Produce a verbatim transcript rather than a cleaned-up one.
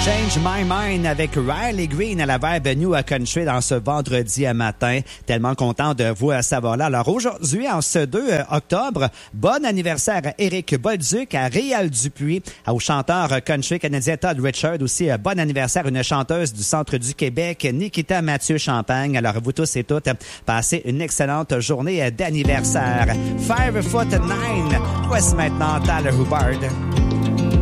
Change My Mind avec Riley Green à la Vibe New Country dans ce vendredi matin. Tellement content de vous savoir là. Alors aujourd'hui, en ce deux octobre, bon anniversaire à Éric Bolduc, à Réal Dupuis, au chanteur country canadien Todd Richard. Aussi, bon anniversaire à une chanteuse du centre du Québec, Nikita Mathieu Champagne. Alors vous tous et toutes, passez une excellente journée d'anniversaire. Five Foot Nine. Voici maintenant Tyler Hubbard.